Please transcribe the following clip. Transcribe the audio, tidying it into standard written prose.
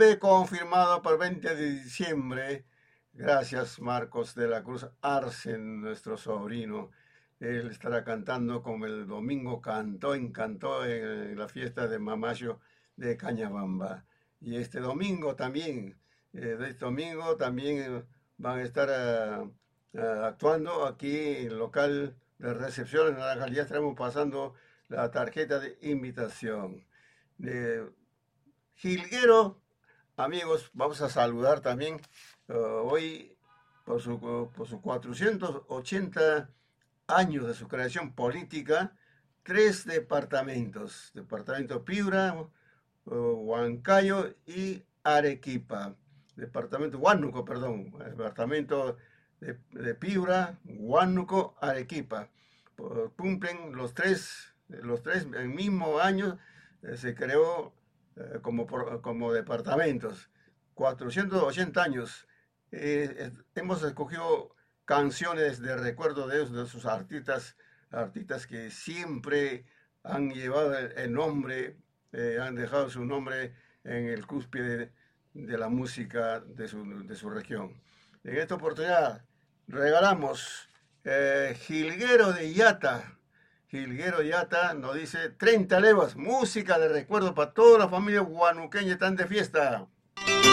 confirmado para el 20 de diciembre. Gracias, Marcos de la Cruz Arsen, nuestro sobrino. Él estará cantando como el domingo encantó en la fiesta de Mamayo de Cañabamba. Y este domingo también van a estar actuando aquí en el local de recepción en Naranjal. Ya estaremos pasando la tarjeta de invitación. Gilguero, amigos, vamos a saludar también hoy por sus 480 años de su creación política, tres departamentos, departamento Piura, Huancayo y Arequipa, departamento Huánuco, perdón, departamento de Piura, Huánuco, Arequipa. Cumplen los tres el mismo año, se creó como departamentos. 480 años. Hemos escogido canciones de recuerdo de ellos, de sus artistas que siempre han llevado el nombre, han dejado su nombre en el cúspide de la música de su región. En esta oportunidad regalamos Jilguero de Yata. Jilguero Yata nos dice 30 levas, música de recuerdo para toda la familia guanuqueña, están de fiesta.